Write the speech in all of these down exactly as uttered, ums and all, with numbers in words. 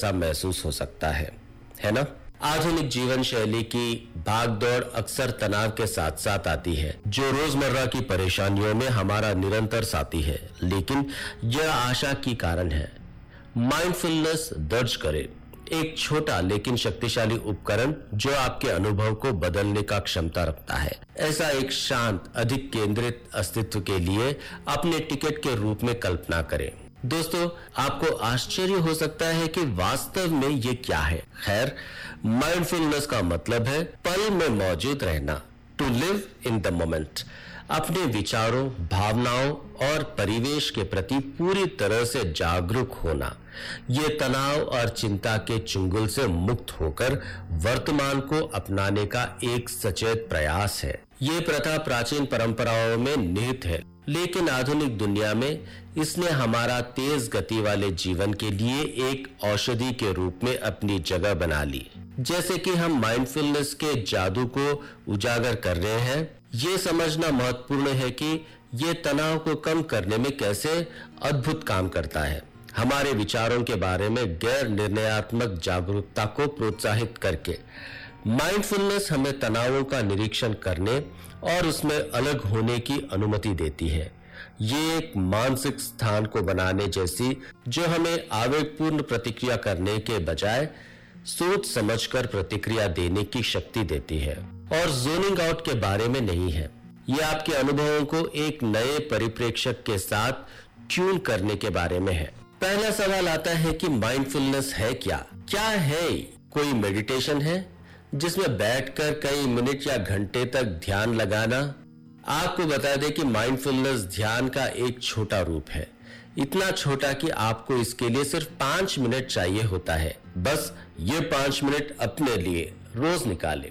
जैसा महसूस हो सकता है, है ना? आधुनिक जीवन शैली की भागदौड़ अक्सर तनाव के साथ साथ आती है, जो रोजमर्रा की परेशानियों में हमारा निरंतर साथी है, लेकिन यह आशा की कारण है। माइंडफुलनेस दर्ज करें, एक छोटा लेकिन शक्तिशाली उपकरण जो आपके अनुभव को बदलने का क्षमता रखता है। ऐसा एक शांत, अधिक केंद्रित अस्तित्व के लिए अपने टिकट के रूप में कल्पना करें। दोस्तों, आपको आश्चर्य हो सकता है कि वास्तव में ये क्या है। खैर, माइंडफुलनेस का मतलब है पल में मौजूद रहना, to live in the moment. अपने विचारों, भावनाओं और परिवेश के प्रति पूरी तरह से जागरूक होना। ये तनाव और चिंता के चुंगल से मुक्त होकर वर्तमान को अपनाने का एक सचेत प्रयास है। ये प्रथा प्राचीन परंपराओं में निहित है, लेकिन आधुनिक दुनिया में इसने हमारा तेज गति वाले जीवन के लिए एक औषधि के रूप में अपनी जगह बना ली। जैसे कि हम माइंडफुलनेस के जादू को उजागर कर रहे हैं, ये समझना महत्वपूर्ण है कि ये तनाव को कम करने में कैसे अद्भुत काम करता है। हमारे विचारों के बारे में गैर निर्णयात्मक जागरूकता को प्रोत्साहित करके माइंडफुलनेस हमें तनावों का निरीक्षण करने और उसमें अलग होने की अनुमति देती है। ये एक मानसिक स्थान को बनाने जैसी, जो हमें आवेगपूर्ण प्रतिक्रिया करने के बजाय सोच समझकर प्रतिक्रिया देने की शक्ति देती है, और जोनिंग आउट के बारे में नहीं है। ये आपके अनुभवों को एक नए परिप्रेक्ष्य के साथ ट्यून करने के बारे में है। पहला सवाल आता है कि माइंडफुलनेस है क्या? क्या है? कोई मेडिटेशन है जिसमें बैठकर कई मिनट या घंटे तक ध्यान लगाना? आपको बता दें कि माइंडफुलनेस ध्यान का एक छोटा रूप है, इतना छोटा कि आपको इसके लिए सिर्फ पांच मिनट चाहिए होता है। बस ये पांच मिनट अपने लिए रोज निकालें,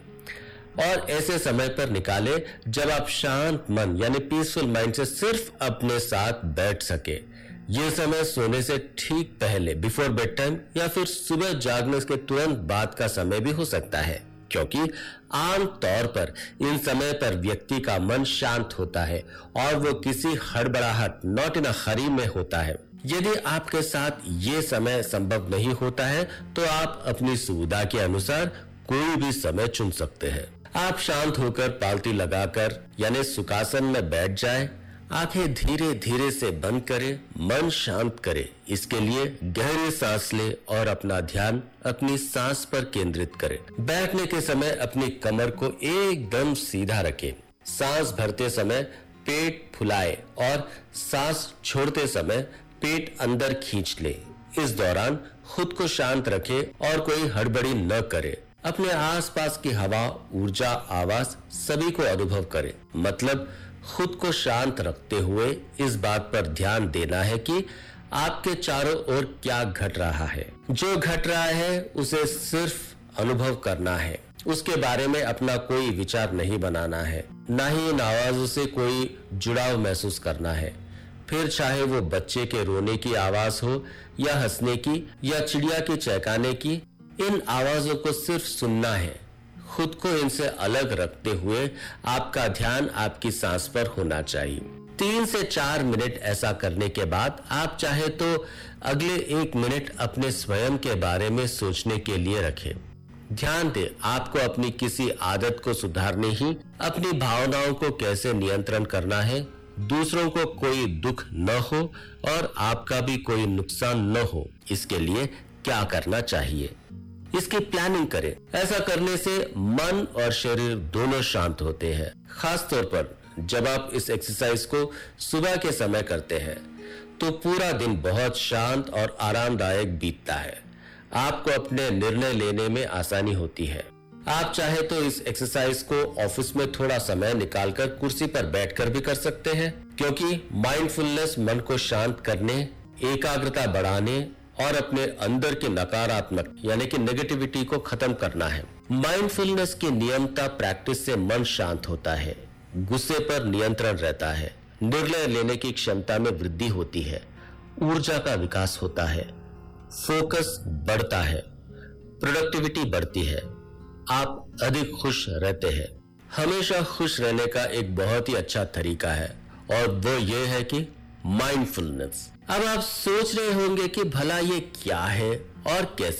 और ऐसे समय पर निकालें जब आप शांत मन यानी पीसफुल माइंड से सिर्फ अपने साथ बैठ सके। ये समय सोने से ठीक पहले, बिफोर बेड टाइम, या फिर सुबह जागने के तुरंत बाद का समय भी हो सकता है, क्योंकि आम तौर पर इन समय पर व्यक्ति का मन शांत होता है और वो किसी हड़बड़ाहट, नॉट इन अ हरी में होता है। यदि आपके साथ ये समय संभव नहीं होता है तो आप अपनी सुविधा के अनुसार कोई भी समय चुन सकते हैं। आप शांत होकर पालती लगाकर यानी सुखासन में बैठ जाएं, आंखें धीरे धीरे से बंद करें, मन शांत करें। इसके लिए गहरी सांस लें और अपना ध्यान अपनी सांस पर केंद्रित करें। बैठने के समय अपनी कमर को एकदम सीधा रखें। सांस भरते समय पेट फुलाए और सांस छोड़ते समय पेट अंदर खींच ले। इस दौरान खुद को शांत रखें और कोई हड़बड़ी न करें। अपने आसपास की हवा, ऊर्जा, आवाज सभी को अनुभव करें। मतलब खुद को शांत रखते हुए इस बात पर ध्यान देना है कि आपके चारों ओर क्या घट रहा है। जो घट रहा है उसे सिर्फ अनुभव करना है, उसके बारे में अपना कोई विचार नहीं बनाना है, ना ही इन आवाजों से कोई जुड़ाव महसूस करना है। फिर चाहे वो बच्चे के रोने की आवाज हो या हंसने की या चिड़िया के चहकाने की, इन आवाजों को सिर्फ सुनना है। खुद को इनसे अलग रखते हुए आपका ध्यान आपकी सांस पर होना चाहिए। तीन से चार मिनट ऐसा करने के बाद आप चाहे तो अगले एक मिनट अपने स्वयं के बारे में सोचने के लिए रखें। ध्यान दें, आपको अपनी किसी आदत को सुधारने ही अपनी भावनाओं को कैसे नियंत्रण करना है, दूसरों को कोई दुख न हो और आपका भी कोई नुकसान न हो, इसके लिए क्या करना चाहिए, इसकी प्लानिंग करें। ऐसा करने से मन और शरीर दोनों शांत होते हैं। खास तौर पर जब आप इस एक्सरसाइज को सुबह के समय करते हैं तो पूरा दिन बहुत शांत और आरामदायक बीतता है। आपको अपने निर्णय लेने में आसानी होती है। आप चाहे तो इस एक्सरसाइज को ऑफिस में थोड़ा समय निकालकर कुर्सी पर बैठकर भी कर सकते हैं, क्योंकि माइंडफुलनेस मन को शांत करने, एकाग्रता बढ़ाने और अपने अंदर के नकारात्मक यानी कि नेगेटिविटी को खत्म करना है। माइंडफुलनेस की नियमित प्रैक्टिस से मन शांत होता है, गुस्से पर नियंत्रण रहता है, निर्णय लेने की क्षमता में वृद्धि होती है, ऊर्जा का विकास होता है, फोकस बढ़ता है, प्रोडक्टिविटी बढ़ती है, आप अधिक खुश रहते हैं। हमेशा खुश रहने का एक बहुत ही अच्छा तरीका है और वो ये है कि माइंडफुलनेस। अब आप सोच रहे होंगे कि भला ये क्या है और कैसे